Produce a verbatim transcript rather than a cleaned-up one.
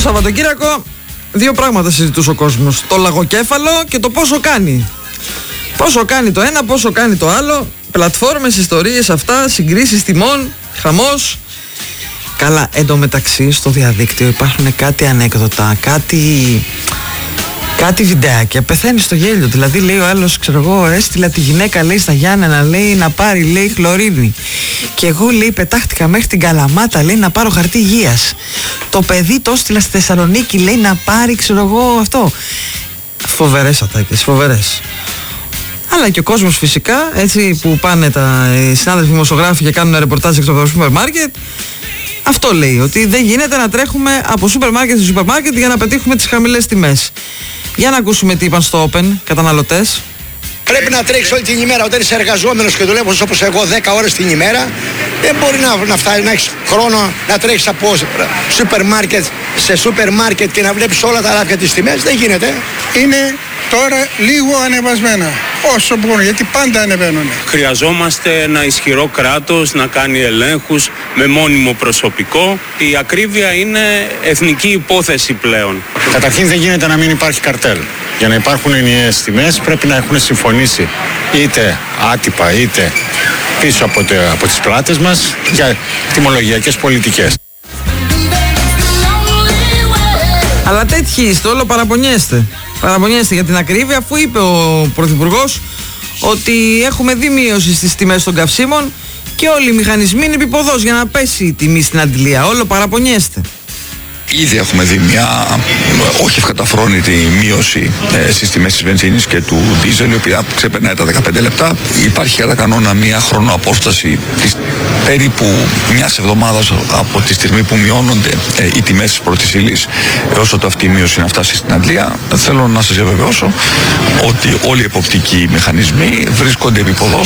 Σαββατοκύριακο δύο πράγματα συζητούσε ο κόσμος. Το λαγοκέφαλο και το πόσο κάνει. Πόσο κάνει το ένα, πόσο κάνει το άλλο. Πλατφόρμες, ιστορίες αυτά, συγκρίσεις τιμών, χαμός. Καλά, εντωμεταξύ στο διαδίκτυο υπάρχουν κάτι ανέκδοτα, κάτι... Κάτι βιντεάκια, πεθαίνει στο γέλιο. Δηλαδή λέει ο άλλος, ξέρω εγώ, έστειλα τη γυναίκα, λέει, στα Γιάννενα, λέει, να πάρει, λέει, χλωρίνη. Και εγώ, λέει, πετάχτηκα μέχρι την Καλαμάτα, λέει, να πάρω χαρτί υγείας. Το παιδί το έστειλα στη Θεσσαλονίκη, λέει, να πάρει, ξέρω εγώ, αυτό. Φοβερές ατάκες, φοβερές. Αλλά και ο κόσμος φυσικά, έτσι που πάνε τα οι συνάδελφοι δημοσιογράφοι και κάνουν ρεπορτάζ έξω από το σούπερ μάρκετ. Αυτό λέει, ότι δεν γίνεται να τρέχουμε από σούπερ μάρκετ σε σούπερ μάρκετ για να πετύχουμε τις χαμηλές τιμές. Για να ακούσουμε τι είπαν στο Open καταναλωτές. Πρέπει να τρέξεις όλη την ημέρα. Όταν είσαι εργαζόμενος και δουλεύεις όπως εγώ δέκα ώρες την ημέρα, δεν μπορεί να, να φτάσει να έχεις χρόνο να τρέχεις από σούπερ μάρκετ σε σούπερ μάρκετ και να βλέπεις όλα τα ράφια τις τιμές. Δεν γίνεται. Είναι τώρα λίγο ανεβασμένα. Όσο μπορούν, γιατί πάντα ανεβαίνουν. Χρειαζόμαστε ένα ισχυρό κράτος να κάνει ελέγχους με μόνιμο προσωπικό. Η ακρίβεια είναι εθνική υπόθεση πλέον. Καταρχήν δεν γίνεται να μην υπάρχει καρτέλ. Για να υπάρχουν ενιαίες τιμές πρέπει να έχουν συμφωνήσει είτε άτυπα είτε πίσω από, τε, από τις πλάτες μας για τιμολογιακές πολιτικές. Αλλά τέτοιοι είστε, όλο παραπονιέστε. Παραπονιέστε για την ακρίβεια, αφού είπε ο Πρωθυπουργός ότι έχουμε δει μείωση στις τιμές των καυσίμων και όλοι οι μηχανισμοί είναι επιποδός για να πέσει η τιμή στην αντιλία. Όλο παραπονιέστε. Ήδη έχουμε δει μια όχι ευκαταφρόνητη μείωση ε, στις τιμές της βενζίνης και του δίζελ, η οποία ξεπερνάει τα δεκαπέντε λεπτά. Υπάρχει κατά κανόνα μια χρονοαπόσταση της περίπου μιας εβδομάδας από τη στιγμή που μειώνονται ε, οι τιμές της πρώτης ύλης έως ότι αυτή η μείωση να φτάσει στην αντλία. Θέλω να σας διαβεβαιώσω ότι όλοι οι εποπτικοί μηχανισμοί βρίσκονται επιποδός